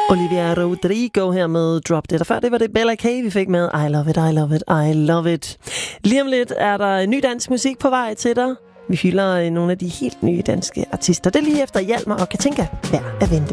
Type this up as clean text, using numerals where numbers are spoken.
Olivia Rodrigo her med Drop Dead. Og før det var det Bella K, vi fik med I Love It, I Love It, I Love It. Lige om lidt er der ny dansk musik på vej til dig. Vi hylder nogle af de helt nye danske artister. Det er lige efter Hjalmar og Katinka. Hver er vente.